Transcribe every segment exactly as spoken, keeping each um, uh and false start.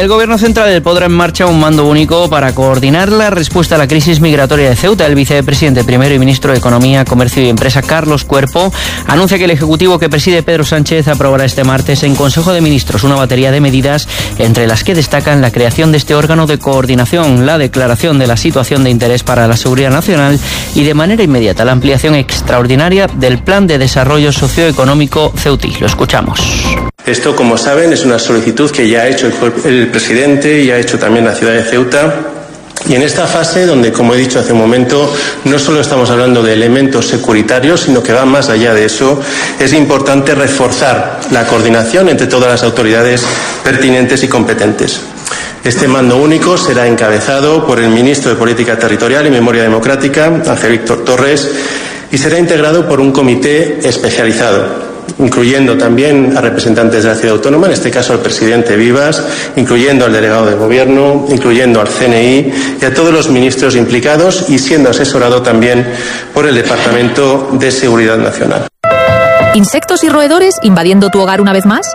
El Gobierno central pondrá en marcha un mando único para coordinar la respuesta a la crisis migratoria de Ceuta. El vicepresidente primero y ministro de Economía, Comercio y Empresa, Carlos Cuerpo, anuncia que el Ejecutivo que preside Pedro Sánchez aprobará este martes en Consejo de Ministros una batería de medidas, entre las que destacan la creación de este órgano de coordinación, la declaración de la situación de interés para la seguridad nacional y, de manera inmediata, la ampliación extraordinaria del Plan de Desarrollo Socioeconómico ceutí. Lo escuchamos. Esto, como saben, es una solicitud que ya ha hecho el presidente y ha hecho también la ciudad de Ceuta. Y en esta fase, donde, como he dicho hace un momento, no solo estamos hablando de elementos securitarios, sino que va más allá de eso, es importante reforzar la coordinación entre todas las autoridades pertinentes y competentes. Este mando único será encabezado por el ministro de Política Territorial y Memoria Democrática, Ángel Víctor Torres, y será integrado por un comité especializado, incluyendo también a representantes de la ciudad autónoma, en este caso al presidente Vivas, incluyendo al delegado de gobierno, incluyendo al C N I y a todos los ministros implicados, y siendo asesorado también por el Departamento de Seguridad Nacional. ¿Insectos y roedores invadiendo tu hogar una vez más?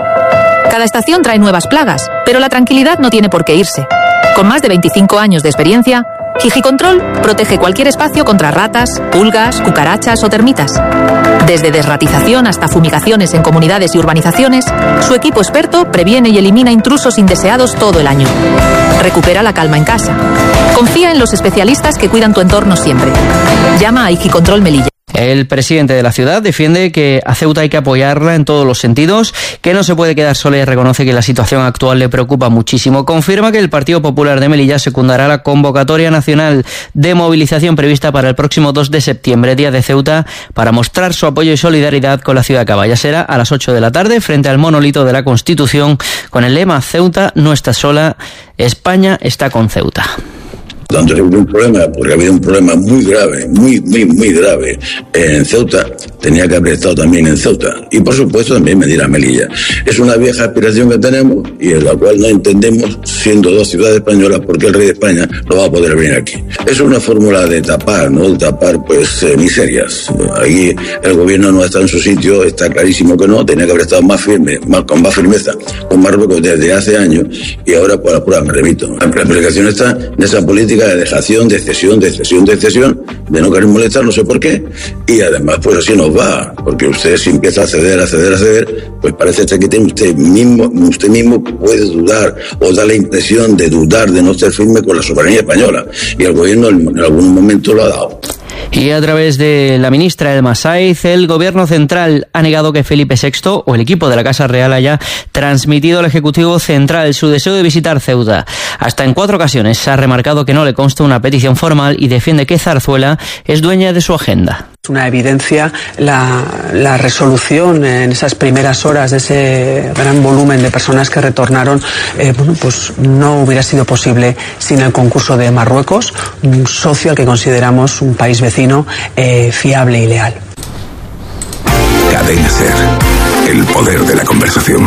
Cada estación trae nuevas plagas, pero la tranquilidad no tiene por qué irse. Con más de veinticinco años de experiencia, Higicontrol protege cualquier espacio contra ratas, pulgas, cucarachas o termitas. Desde desratización hasta fumigaciones en comunidades y urbanizaciones, su equipo experto previene y elimina intrusos indeseados todo el año. Recupera la calma en casa. Confía en los especialistas que cuidan tu entorno siempre. Llama a Higicontrol Melilla. El presidente de la ciudad defiende que a Ceuta hay que apoyarla en todos los sentidos, que no se puede quedar sola y reconoce que la situación actual le preocupa muchísimo. Confirma que el Partido Popular de Melilla secundará la convocatoria nacional de movilización prevista para el próximo dos de septiembre, Día de Ceuta, para mostrar su apoyo y solidaridad con la ciudad caballa. Será a las ocho de la tarde frente al monolito de la Constitución con el lema Ceuta no está sola, España está con Ceuta. Tanto ha habido un problema, porque ha habido un problema muy grave, muy, muy, muy grave en Ceuta, tenía que haber estado también en Ceuta. Y por supuesto también venir a Melilla. Es una vieja aspiración que tenemos y en la cual no entendemos, siendo dos ciudades españolas, por qué el rey de España no va a poder venir aquí. Es una fórmula de tapar, ¿no? De tapar, pues, eh, miserias. Aquí el gobierno no está en su sitio, está clarísimo que no, tenía que haber estado más firme, más, con más firmeza con Marruecos desde hace años, y ahora por la prueba me remito. La explicación está en esa política de dejación, de cesión, de cesión, de cesión, de no querer molestar, no sé por qué, y además pues así nos va, porque usted si empieza a ceder, a ceder, a ceder, pues parece que tiene usted mismo, usted mismo puede dudar o da la impresión de dudar, de no ser firme con la soberanía española, y el gobierno en algún momento lo ha dado. Y a través de la ministra Elma Saiz, el Gobierno central ha negado que Felipe sexto o el equipo de la Casa Real haya transmitido al Ejecutivo Central su deseo de visitar Ceuta. Hasta en cuatro ocasiones ha remarcado que no le consta una petición formal y defiende que Zarzuela es dueña de su agenda. Es una evidencia la, la resolución en esas primeras horas de ese gran volumen de personas que retornaron, eh, bueno, pues no hubiera sido posible sin el concurso de Marruecos, un socio al que consideramos un país vecino eh, fiable y leal. Cadena SER, el poder de la conversación.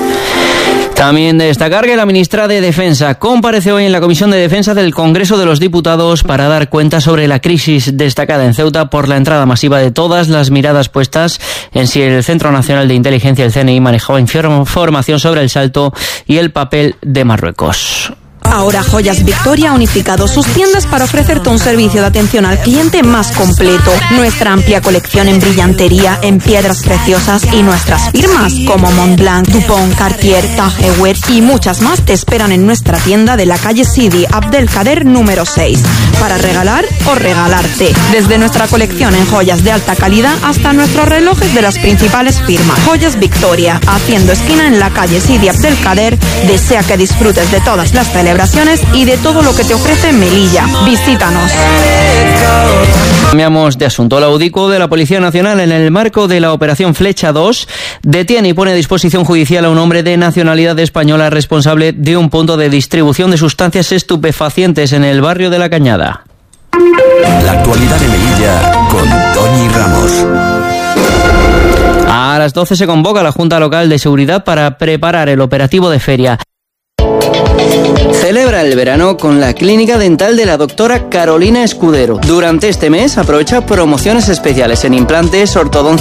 También destacar que la ministra de Defensa compareció hoy en la Comisión de Defensa del Congreso de los Diputados para dar cuenta sobre la crisis destacada en Ceuta por la entrada masiva de todas las miradas puestas en si el Centro Nacional de Inteligencia, el C N I, manejó información sobre el salto y el papel de Marruecos. Ahora Joyas Victoria ha unificado sus tiendas para ofrecerte un servicio de atención al cliente más completo. Nuestra amplia colección en brillantería, en piedras preciosas y nuestras firmas como Montblanc, Dupont, Cartier, Tage Heuer y muchas más te esperan en nuestra tienda de la calle Sidi Abdelkader número seis para regalar o regalarte. Desde nuestra colección en joyas de alta calidad hasta nuestros relojes de las principales firmas. Joyas Victoria, haciendo esquina en la calle Sidi Abdelkader, desea que disfrutes de todas las celebraciones y de todo lo que te ofrece Melilla. Visítanos. Cambiamos de asunto. La UDICO de la Policía Nacional, en el marco de la Operación Flecha dos, detiene y pone a disposición judicial a un hombre de nacionalidad española responsable de un punto de distribución de sustancias estupefacientes en el barrio de La Cañada. La actualidad de Melilla con Toñi Ramos. A las doce se convoca la Junta Local de Seguridad para preparar el operativo de feria. Celebra el verano con la clínica dental de la doctora Carolina Escudero. Durante este mes aprovecha promociones especiales en implantes, ortodoncia